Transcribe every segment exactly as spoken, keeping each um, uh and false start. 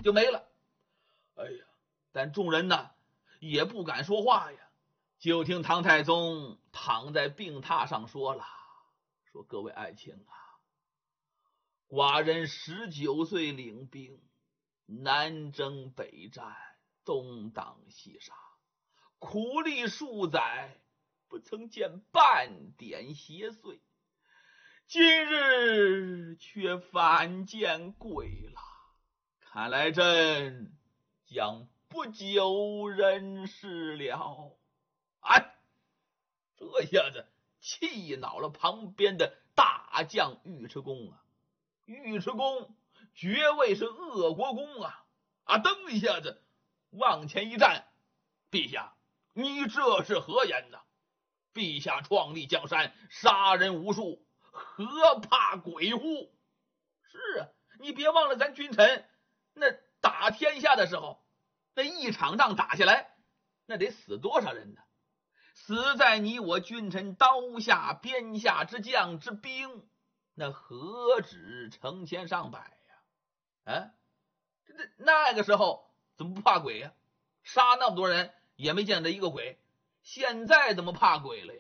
就没了。哎呀，但众人呢也不敢说话呀，就听唐太宗躺在病榻上说了，说各位爱卿啊，寡人十九岁领兵，南征北战，东挡西杀，苦历数载，不曾见半点邪祟，今日却反见鬼了，看来朕将不久人世了。哎，这下子气恼了旁边的大将尉迟恭啊！尉迟恭爵位是鄂国公啊！啊，噔一下子往前一站，陛下，你这是何言呢？陛下创立江山，杀人无数，何怕鬼乎？是啊，你别忘了咱君臣那打天下的时候，那一场仗打下来，那得死多少人呢？死在你我君臣刀下鞭下之将之兵，那何止成千上百呀？啊，那那个时候怎么不怕鬼呀？杀那么多人也没见着一个鬼，现在怎么怕鬼了呀？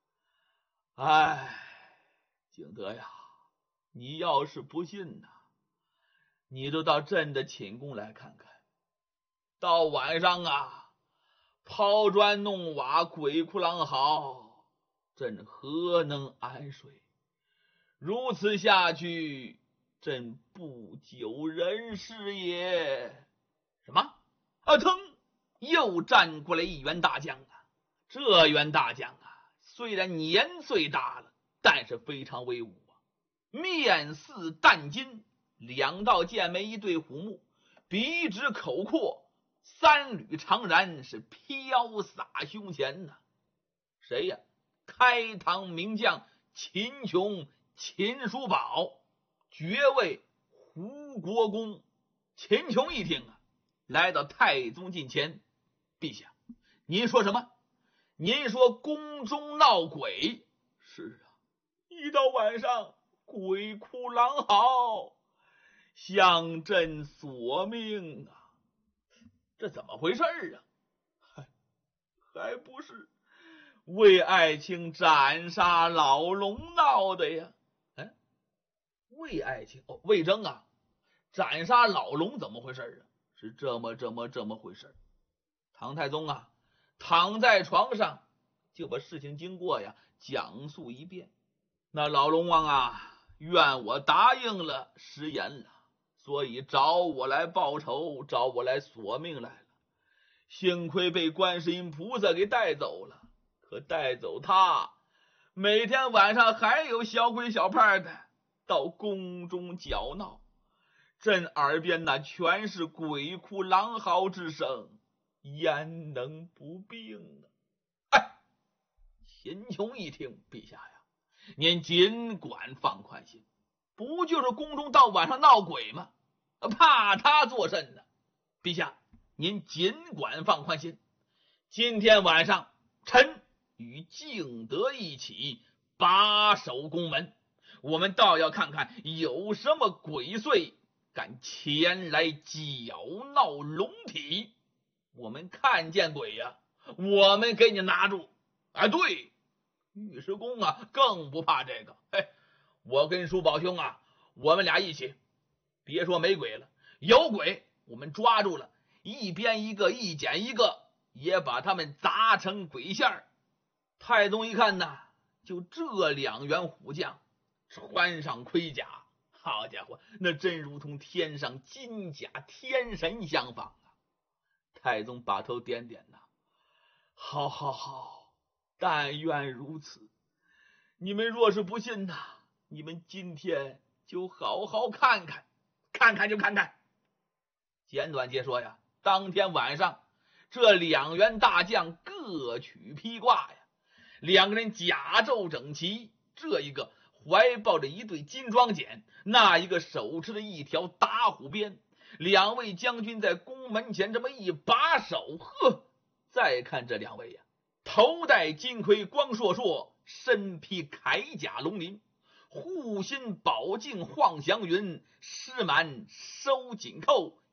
哎，景德呀，你要是不信呐，你就到朕的寝宫来看看。到晚上啊，抛砖弄瓦，鬼哭狼嚎，朕何能安睡？如此下去，朕不久人世也。什么？啊，腾！又站过来一员大将啊！这员大将啊，虽然年岁大了，但是非常威武啊，面似淡金，两道剑眉，一对虎目，鼻直口阔，三缕长髯是飘洒胸前呐、啊。谁呀？开唐名将秦琼，秦叔宝，爵位胡国公。秦琼一听啊，来到太宗近前，陛下，您说什么？您说宫中闹鬼？是啊，一到晚上鬼哭狼嚎，向朕索命啊！这怎么回事啊？还还不是为爱卿斩杀老龙闹的呀？哎，为爱卿哦，魏征啊，斩杀老龙怎么回事啊？是这么这么这么回事。唐太宗啊，躺在床上就把事情经过呀讲述一遍。那老龙王啊，愿我答应了食言了，所以找我来报仇，找我来索命来了。幸亏被观世音菩萨给带走了，可带走他，每天晚上还有小鬼小派的到宫中搅闹，朕耳边那全是鬼哭狼嚎之声，焉能不病呢？哎，秦琼一听，陛下呀，您尽管放宽心，不就是宫中到晚上闹鬼吗？怕他作甚呢？陛下，您尽管放宽心，今天晚上臣与敬德一起把守宫门，我们倒要看看有什么鬼祟敢前来搅闹龙体。我们看见鬼呀、啊，我们给你拿住。啊，对，尉迟恭啊更不怕这个。嘿，我跟叔宝兄啊，我们俩一起，别说没鬼了，有鬼我们抓住了，一边一个，一捡一个，也把他们砸成鬼馅儿。太宗一看呐，就这两员虎将穿上盔甲，好家伙，那真如同天上金甲天神相仿啊！太宗把头点点呐，好好好，但愿如此。你们若是不信呐，你们今天就好好看看，看看就看看。简短截说呀，当天晚上，这两员大将各取披挂呀，两个人甲胄整齐，这一个怀抱着一对金装锏，那一个手持着一条打虎鞭。两位将军在宫门前这么一把手，呵，再看这两位呀，头戴金盔光烁烁，身披铠甲龙鳞，护心宝镜晃祥云，狮满收紧扣，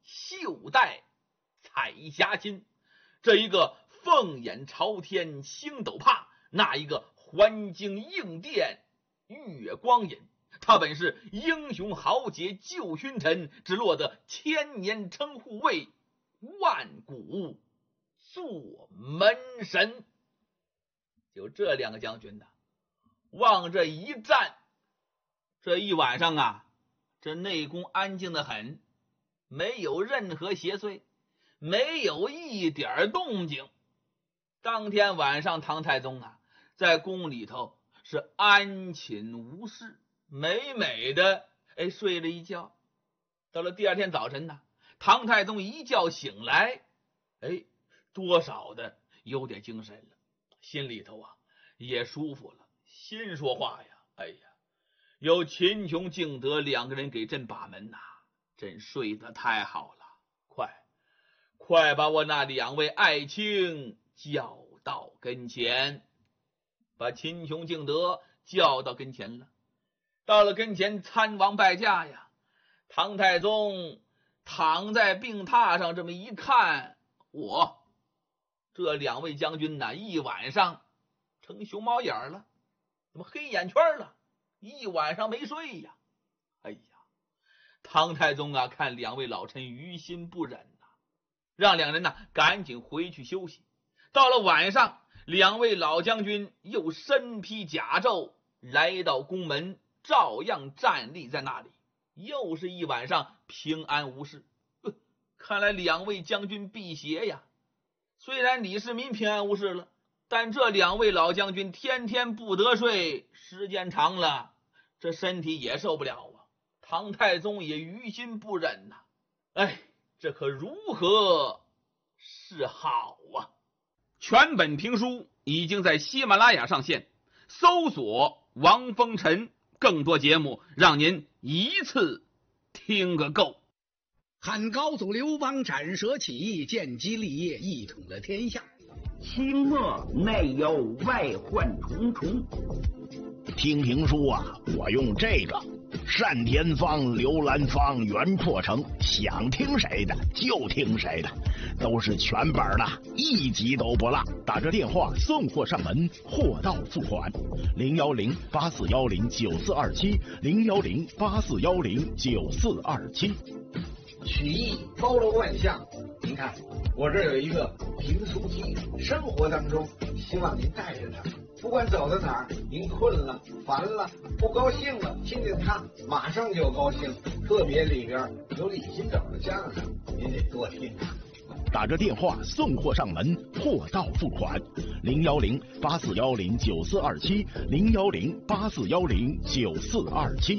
袖带彩霞巾，这一个凤眼朝天星斗帕，那一个环境应殿月光隐。他本是英雄豪杰救勋臣，只落得千年称护卫，万古做门神。就这两个将军呢，往这一站，这一晚上啊，这内宫安静的很，没有任何邪祟，没有一点动静。当天晚上，唐太宗啊，在宫里头是安寝无事，美美的哎睡了一觉。到了第二天早晨呢，唐太宗一觉醒来，哎，多少的有点精神了，心里头啊也舒服了。心说话呀，哎呀，有秦琼、敬德两个人给朕把门呐、啊，朕睡得太好了。快快把我那两位爱卿叫到跟前。把秦琼、敬德叫到跟前了。到了跟前，参王拜驾呀。唐太宗躺在病榻上，这么一看，我这两位将军呢，一晚上成熊猫眼了，怎么黑眼圈了？一晚上没睡呀！哎呀，唐太宗啊，看两位老臣于心不忍呐、啊，让两人呢赶紧回去休息。到了晚上，两位老将军又身披甲胄来到宫门，照样站立在那里。又是一晚上平安无事，呃、看来两位将军辟邪呀。虽然李世民平安无事了，但这两位老将军天天不得睡，时间长了，这身体也受不了啊。唐太宗也于心不忍呐、啊，哎，这可如何是好啊？全本评书已经在喜马拉雅上线，搜索王风尘，更多节目让您一次听个够。 汉高祖刘邦斩蛇起义，建基立业，一统了天下。 清末内忧外患重重。 听评书啊，我用这个单田芳、刘兰芳、袁阔成，想听谁的就听谁的，都是全本的，一集都不落。打着电话送货上门，货到付款。零幺零八四幺零九四二七，零幺零八四幺零九四二七。 曲艺包罗万象，您看我这有一个评书机，生活当中希望您带着它，不管走到哪儿，您困了、烦了、不高兴了，听听它，马上就高兴。特别里边有李金斗的相声，您得多听啊。 打着电话送货上门，货到付款。零幺零八四幺零九四二七，零幺零八四幺零九四二七。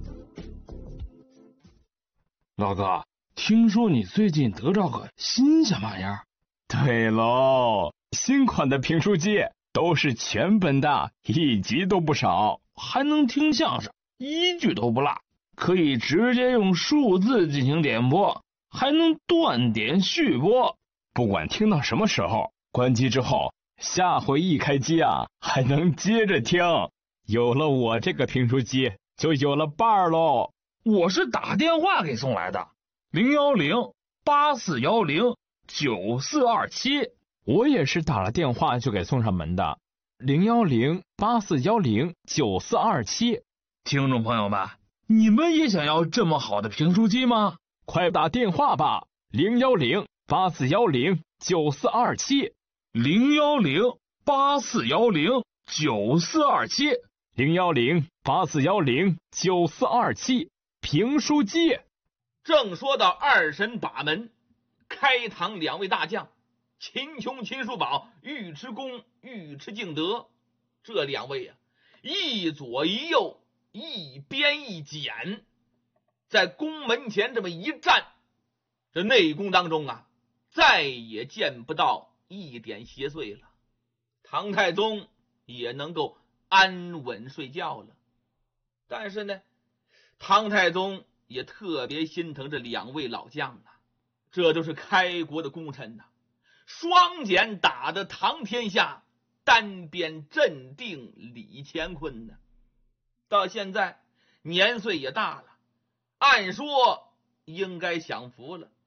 老哥，听说你最近得着个新鲜玩意儿？ 对喽，新款的评书机都是全本的，一集都不少， 还能听相声，一句都不落，可以直接用数字进行点播，还能断点续播， 不管听到什么时候，关机之后，下回一开机啊，还能接着听。有了我这个评书机，就有了伴儿喽。 我是打电话给送来的，零幺零八四幺零九四二七。 我也是打了电话就给送上门的，零幺零八四幺零九四二七。 听众朋友们，你们也想要这么好的评书机吗？ 快打电话吧，零幺零八四幺零九四二七， 零幺零八四幺零九四二七， 零幺零八四幺零九四二七。评书机。 正说到二神把门，开堂两位大将秦琼、秦叔宝、尉迟恭、尉迟敬德，这两位啊，一左一右，一边一剪，在宫门前这么一站，这内宫当中啊，再也见不到一点邪祟了。唐太宗也能够安稳睡觉了。但是呢，唐太宗也特别心疼这两位老将啊，这都是开国的功臣呐、啊，双锏打得唐天下，单边镇定李乾坤呢。到现在年岁也大了，按说应该享福了，